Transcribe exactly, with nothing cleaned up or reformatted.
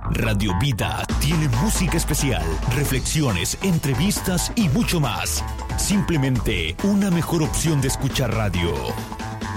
Radio Vida tiene música especial, reflexiones, entrevistas y mucho más. Simplemente una mejor opción de escuchar radio.